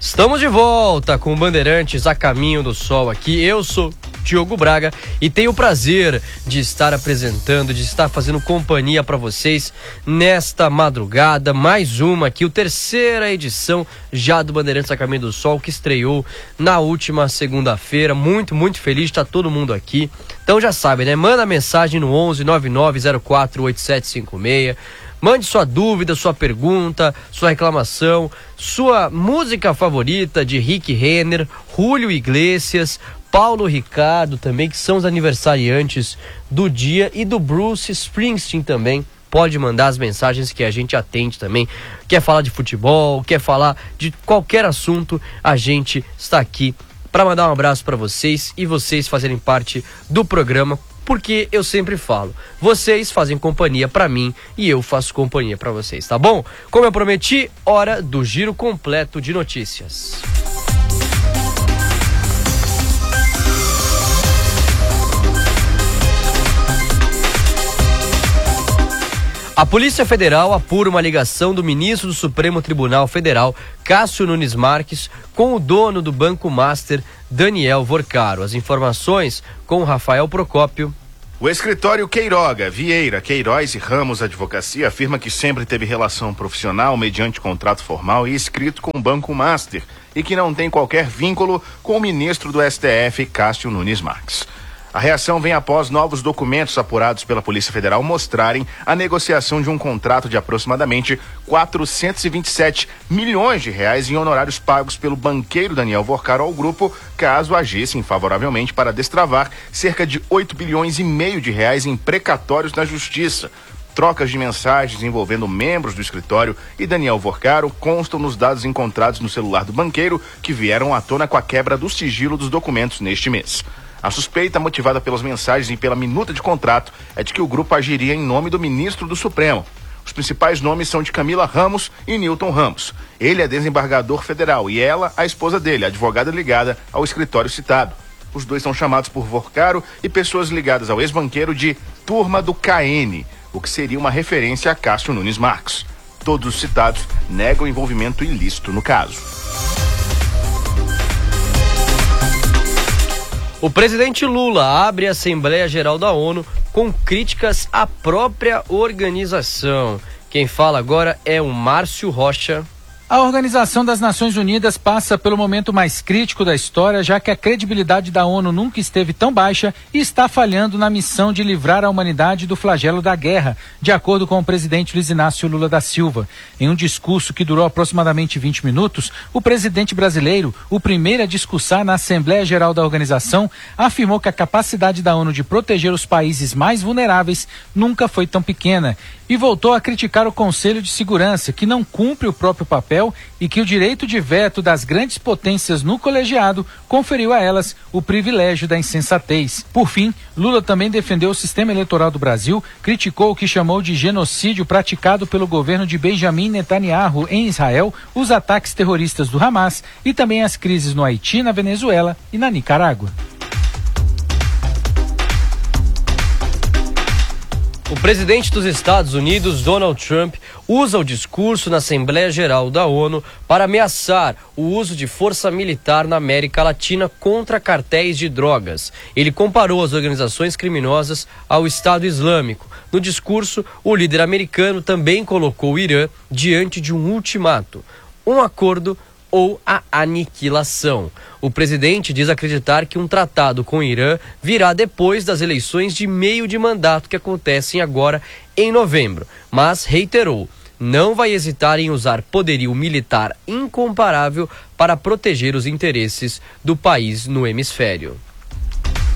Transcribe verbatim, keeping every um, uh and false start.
Estamos de volta com o Bandeirantes a Caminho do Sol aqui. Eu sou Diogo Braga e tenho o prazer de estar apresentando, de estar fazendo companhia para vocês nesta madrugada. Mais uma aqui, a terceira edição já do Bandeirantes a Caminho do Sol, que estreou na última segunda-feira. Muito, muito feliz de estar todo mundo aqui. Então já sabe, né? Manda mensagem no onze nove nove zero quatro oito sete cinco seis. Mande sua dúvida, sua pergunta, sua reclamação, sua música favorita de Rick Renner, Julio Iglesias, Paulo Ricardo também, que são os aniversariantes do dia, e do Bruce Springsteen também. Pode mandar as mensagens que a gente atende também. Quer falar de futebol, quer falar de qualquer assunto, a gente está aqui para mandar um abraço para vocês e vocês fazerem parte do programa. Porque eu sempre falo, vocês fazem companhia pra mim e eu faço companhia pra vocês, tá bom? Como eu prometi, hora do giro completo de notícias. A Polícia Federal apura uma ligação do ministro do Supremo Tribunal Federal, Cássio Nunes Marques, com o dono do Banco Master, Daniel Vorcaro. As informações com Rafael Procópio. O escritório Queiroga, Vieira, Queiroz e Ramos Advocacia afirma que sempre teve relação profissional mediante contrato formal e escrito com o Banco Master e que não tem qualquer vínculo com o ministro do S T F, Cássio Nunes Marques. A reação vem após novos documentos apurados pela Polícia Federal mostrarem a negociação de um contrato de aproximadamente quatrocentos e vinte e sete milhões de reais em honorários pagos pelo banqueiro Daniel Vorcaro ao grupo, caso agissem favoravelmente para destravar cerca de oito bilhões e meio de reais em precatórios na Justiça. Trocas de mensagens envolvendo membros do escritório e Daniel Vorcaro constam nos dados encontrados no celular do banqueiro, que vieram à tona com a quebra do sigilo dos documentos neste mês. A suspeita, motivada pelas mensagens e pela minuta de contrato, é de que o grupo agiria em nome do ministro do Supremo. Os principais nomes são de Camila Ramos e Newton Ramos. Ele é desembargador federal e ela, a esposa dele, a advogada ligada ao escritório citado. Os dois são chamados por Vorcaro e pessoas ligadas ao ex-banqueiro de Turma do K N, o que seria uma referência a Cássio Nunes Marques. Todos os citados negam envolvimento ilícito no caso. O presidente Lula abre a Assembleia Geral da ONU com críticas à própria organização. Quem fala agora é o Márcio Rocha. A Organização das Nações Unidas passa pelo momento mais crítico da história, já que a credibilidade da ONU nunca esteve tão baixa e está falhando na missão de livrar a humanidade do flagelo da guerra, de acordo com o presidente Luiz Inácio Lula da Silva. Em um discurso que durou aproximadamente vinte minutos, o presidente brasileiro, o primeiro a discursar na Assembleia Geral da organização, afirmou que a capacidade da ONU de proteger os países mais vulneráveis nunca foi tão pequena e voltou a criticar o Conselho de Segurança, que não cumpre o próprio papel e que o direito de veto das grandes potências no colegiado conferiu a elas o privilégio da insensatez. Por fim, Lula também defendeu o sistema eleitoral do Brasil, criticou o que chamou de genocídio praticado pelo governo de Benjamin Netanyahu em Israel, os ataques terroristas do Hamas e também as crises no Haiti, na Venezuela e na Nicarágua. O presidente dos Estados Unidos, Donald Trump, usa o discurso na Assembleia Geral da ONU para ameaçar o uso de força militar na América Latina contra cartéis de drogas. Ele comparou as organizações criminosas ao Estado Islâmico. No discurso, o líder americano também colocou o Irã diante de um ultimato: um acordo ou a aniquilação. O presidente diz acreditar que um tratado com o Irã virá depois das eleições de meio de mandato que acontecem agora em novembro, mas reiterou, não vai hesitar em usar poderio militar incomparável para proteger os interesses do país no hemisfério.